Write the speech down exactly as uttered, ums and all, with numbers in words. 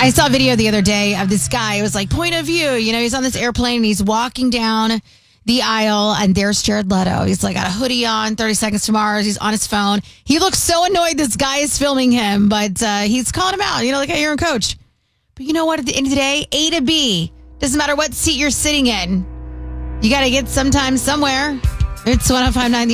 I saw a video the other day of this guy. It was like point of view. You know, he's on this airplane and he's walking down the aisle and there's Jared Leto. He's like got a hoodie on, thirty seconds to Mars. He's on his phone. He looks so annoyed this guy is filming him, but uh, he's calling him out. You know, like, hey, you're a coach. But you know what? At the end of the day, A to B. Doesn't matter what seat you're sitting in. You got to get sometime somewhere. It's one oh five point nine